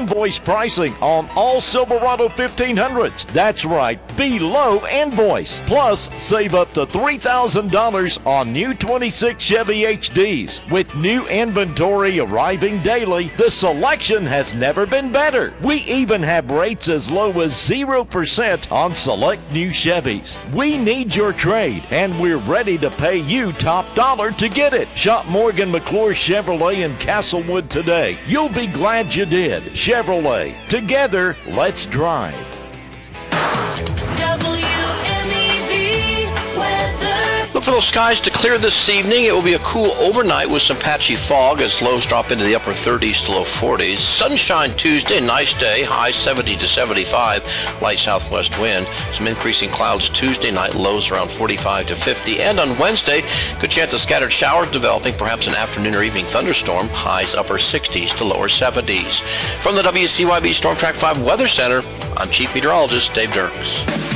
invoice pricing on all Silverado 1500s. That's right, below invoice. Plus, save up to $3,000 on new 26 Chevy HDs. With new inventory arriving daily, the selection has never been better. We even have rates as low as 0% on select new Chevys. We need your trade, and we're ready to pay you top dollar to get it. Shop Morgan McClure Chevrolet in Castlewood today. You'll be glad you did. Chevrolet. Together, let's drive. WMEV weather. Look for those skies to clear this evening. It will be a cool overnight with some patchy fog as lows drop into the upper 30s to low 40s. Sunshine Tuesday, nice day, high 70 to 75, light southwest wind. Some increasing clouds Tuesday night, lows around 45 to 50. And on Wednesday, good chance of scattered showers developing, perhaps an afternoon or evening thunderstorm, highs upper 60s to lower 70s. From the WCYB Storm Track 5 Weather Center, I'm Chief Meteorologist Dave Dirks.